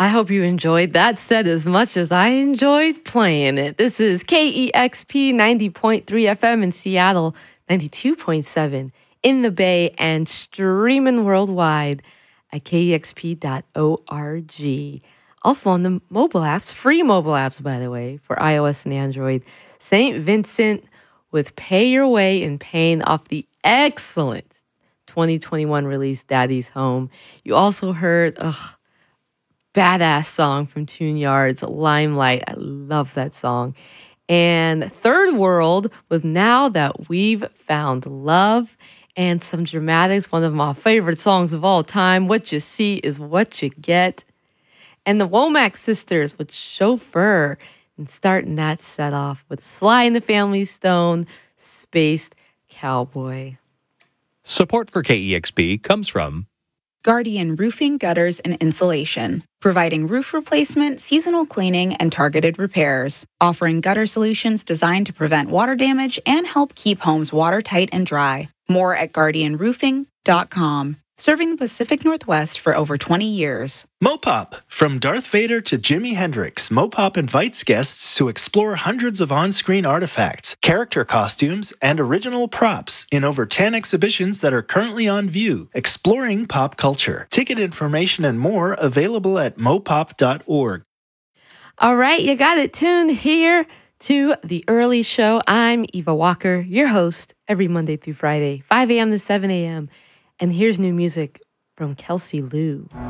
I hope you enjoyed that set as much as I enjoyed playing it. This is KEXP 90.3 FM in Seattle, 92.7 in the Bay, and streaming worldwide at kexp.org. Also on the mobile apps, free mobile apps, by the way, for iOS and Android. St. Vincent with Pay Your Way in Pain off the excellent 2021 release Daddy's Home. You also heard badass song from Tune Yards, Limelight. I love that song. And Third World with Now That We've Found Love, and some dramatics, one of my favorite songs of all time, What You See Is What You Get. And the Womack Sisters with Chauffeur, and starting that set off with Sly and the Family Stone, Spaced Cowboy. Support for KEXP comes from Guardian Roofing, Gutters, and Insulation, providing roof replacement, seasonal cleaning, and targeted repairs, offering gutter solutions designed to prevent water damage and help keep homes watertight and dry. More at guardianroofing.com. Serving the Pacific Northwest for over 20 years. Mopop. From Darth Vader to Jimi Hendrix, Mopop invites guests to explore hundreds of on-screen artifacts, character costumes, and original props in over 10 exhibitions that are currently on view, exploring pop culture. Ticket information and more available at mopop.org. All right, you got it tuned here to The Early Show. I'm Eva Walker, your host, every Monday through Friday, 5 a.m. to 7 a.m., and here's new music from Kelsey Lou.